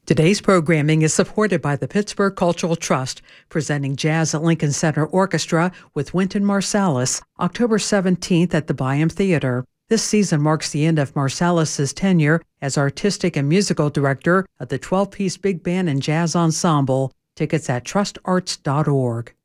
Today's programming is supported by the Pittsburgh Cultural Trust, presenting Jazz at Lincoln Center Orchestra with Wynton Marsalis, October 17th at the Byham Theater. This season marks the end of Marsalis' tenure as artistic and musical director of the 12-piece big band and jazz ensemble. Tickets at trustarts.org.